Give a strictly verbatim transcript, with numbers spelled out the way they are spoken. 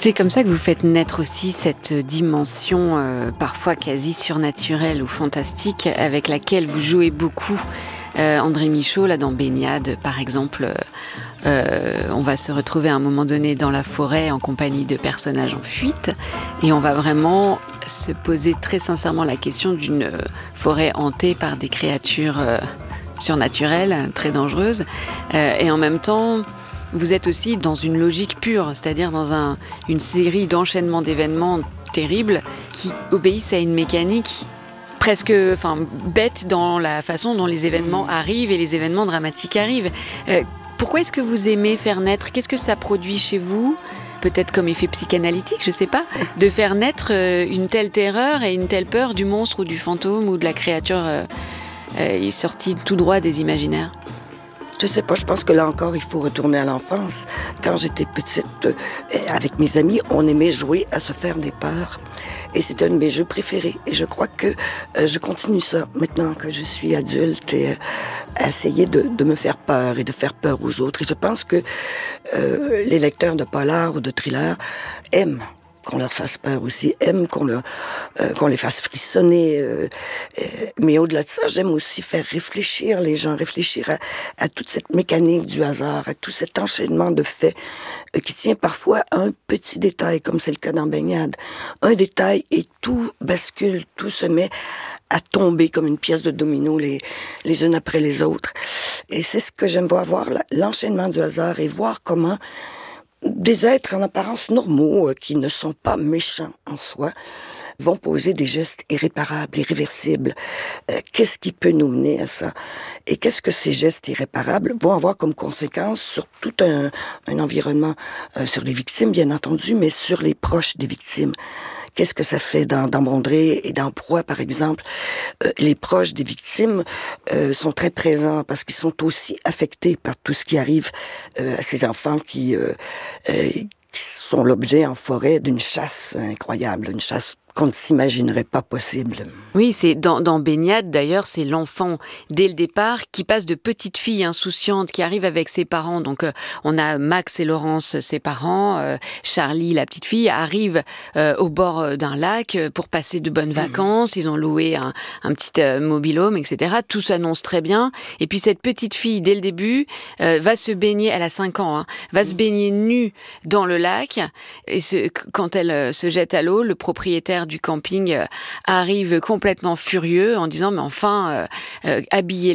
C'est comme ça que vous faites naître aussi cette dimension euh, parfois quasi surnaturelle ou fantastique avec laquelle vous jouez beaucoup. Euh, André Michaud, là dans Baignade par exemple, euh, on va se retrouver à un moment donné dans la forêt en compagnie de personnages en fuite et on va vraiment se poser très sincèrement la question d'une forêt hantée par des créatures euh, surnaturelles, très dangereuses, euh, et en même temps vous êtes aussi dans une logique pure, c'est-à-dire dans un, une série d'enchaînements d'événements terribles qui obéissent à une mécanique presque enfin, bête dans la façon dont les événements arrivent et les événements dramatiques arrivent. Euh, pourquoi est-ce que vous aimez faire naître ? Qu'est-ce que ça produit chez vous ? Peut-être comme effet psychanalytique, je ne sais pas, de faire naître euh, une telle terreur et une telle peur du monstre ou du fantôme ou de la créature euh, euh, sortie tout droit des imaginaires. Je sais pas, je pense que là encore, il faut retourner à l'enfance. Quand j'étais petite, euh, avec mes amis, on aimait jouer à se faire des peurs. Et c'était un de mes jeux préférés. Et je crois que euh, je continue ça maintenant que je suis adulte et euh, à essayer de, de me faire peur et de faire peur aux autres. Et je pense que euh, les lecteurs de polar ou de thriller aiment qu'on leur fasse peur aussi, aiment qu'on, leur, euh, qu'on les fasse frissonner. Euh, euh, mais au-delà de ça, j'aime aussi faire réfléchir les gens, réfléchir à, à toute cette mécanique du hasard, à tout cet enchaînement de faits euh, qui tient parfois à un petit détail, comme c'est le cas dans Baignade. Un détail et tout bascule, tout se met à tomber comme une pièce de domino les, les unes après les autres. Et c'est ce que j'aime voir, voir l'enchaînement du hasard et voir comment des êtres en apparence normaux, euh, qui ne sont pas méchants en soi, vont poser des gestes irréparables, irréversibles. Euh, qu'est-ce qui peut nous mener à ça? Et qu'est-ce que ces gestes irréparables vont avoir comme conséquence sur tout un, un environnement, euh, sur les victimes, bien entendu, mais sur les proches des victimes? Qu'est-ce que ça fait dans, dans Mondré et dans Proie, par exemple? Euh, les proches des victimes euh, sont très présents parce qu'ils sont aussi affectés par tout ce qui arrive euh, à ces enfants qui, euh, euh, qui sont l'objet en forêt d'une chasse incroyable, une chasse qu'on ne s'imaginerait pas possible. Oui, c'est dans, dans Baignade, d'ailleurs, c'est l'enfant, dès le départ, qui passe de petite fille insouciante, qui arrive avec ses parents. Donc, euh, on a Max et Laurence, ses parents, euh, Charlie, la petite fille, arrivent euh, au bord d'un lac pour passer de bonnes vacances. Ils ont loué un, un petit euh, mobil-home, et cetera. Tout s'annonce très bien. Et puis, cette petite fille, dès le début, euh, va se baigner, elle a cinq ans, hein, va se baigner nue dans le lac. Et ce, quand elle euh, se jette à l'eau, le propriétaire du camping euh, arrive complètement furieux en disant mais enfin euh, euh, habillez